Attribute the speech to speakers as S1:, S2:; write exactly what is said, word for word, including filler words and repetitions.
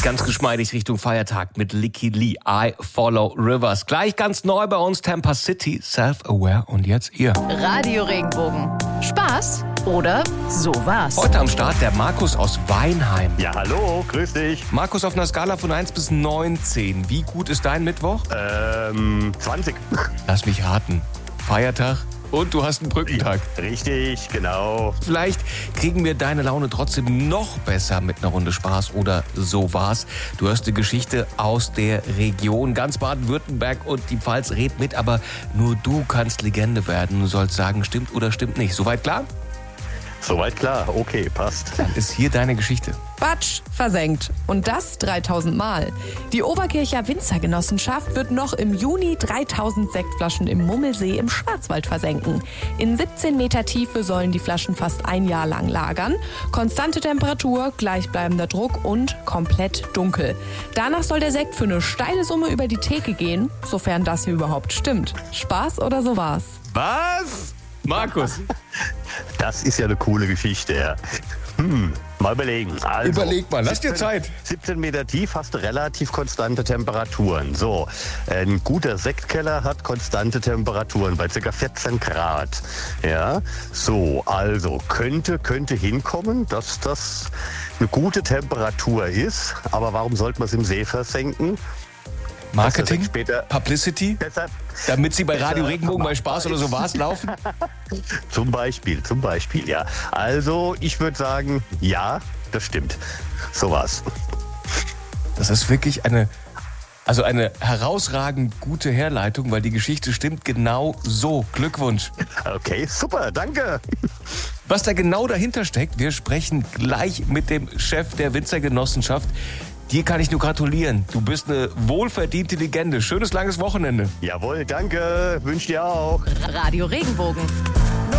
S1: ganz geschmeidig Richtung Feiertag mit Licky Lee, I Follow Rivers. Gleich ganz neu bei uns Tampa City, Self-Aware und jetzt ihr.
S2: Radio Regenbogen. Spaß oder so war's.
S1: Heute am Start der Markus aus Weinheim.
S3: Ja, hallo, grüß dich.
S1: Markus, auf einer Skala von eins bis neunzehn, wie gut ist dein Mittwoch?
S3: Ähm, zwanzig.
S1: Lass mich raten. Feiertag und du hast einen Brückentag.
S3: Richtig, genau.
S1: Vielleicht kriegen wir deine Laune trotzdem noch besser mit einer Runde Spaß oder so war's. Du hörst die Geschichte aus der Region. Ganz Baden-Württemberg und die Pfalz redet mit, aber nur du kannst Legende werden. Du sollst sagen, stimmt oder stimmt nicht. Soweit klar?
S3: Soweit klar, okay, passt.
S1: Dann ist hier deine Geschichte.
S2: Batsch, versenkt. Und das dreitausend Mal. Die Oberkircher Winzergenossenschaft wird noch im Juni dreitausend Sektflaschen im Mummelsee im Schwarzwald versenken. In siebzehn Meter Tiefe sollen die Flaschen fast ein Jahr lang lagern. Konstante Temperatur, gleichbleibender Druck und komplett dunkel. Danach soll der Sekt für eine steile Summe über die Theke gehen, sofern das hier überhaupt stimmt. Spaß oder so war's?
S1: Was? Markus.
S3: Das ist ja eine coole Geschichte, ja. Hm, mal überlegen. Also,
S1: Überleg mal, lass dir
S3: siebzehn
S1: Zeit.
S3: siebzehn Meter tief hast du relativ konstante Temperaturen. So, ein guter Sektkeller hat konstante Temperaturen bei ca. vierzehn Grad. Ja, so, also könnte, könnte hinkommen, dass das eine gute Temperatur ist. Aber warum sollte man es im See versenken?
S1: Marketing,
S3: später
S1: Publicity,
S3: besser,
S1: damit sie bei
S3: besser
S1: Radio Regenbogen bei Spaß oder so war's laufen?
S3: Zum Beispiel, zum Beispiel, ja. Also, ich würde sagen, ja, das stimmt. So war's.
S1: Das ist wirklich eine, also eine herausragend gute Herleitung, weil die Geschichte stimmt genau so. Glückwunsch.
S3: Okay, super, danke.
S1: Was da genau dahinter steckt, wir sprechen gleich mit dem Chef der Winzergenossenschaft. Dir kann ich nur gratulieren. Du bist eine wohlverdiente Legende. Schönes langes Wochenende.
S3: Jawohl, danke. Wünsche dir auch.
S2: Radio Regenbogen.